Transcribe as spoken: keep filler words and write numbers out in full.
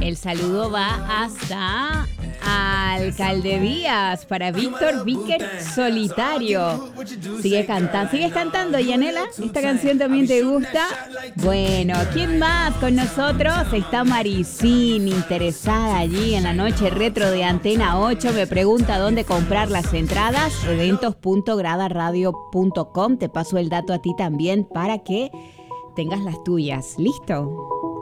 El saludo va hasta Alcaldías para Víctor Víquez Solitario. Sigue cantando, ¿sigues cantando, Yanela? ¿Esta canción también te gusta? Bueno, ¿quién más con nosotros? Está Maricín, interesada allí en la noche retro de Antena ocho. Me pregunta dónde comprar las entradas. eventos punto grada radio punto com. Te paso el dato a ti también para que tengas las tuyas. ¿Listo?